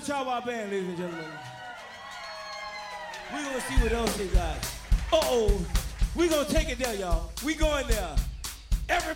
Chawa Band, ladies and gentlemen. We're gonna see what else they got. Uh-oh, we're gonna take it there, y'all. We going there. Everybody.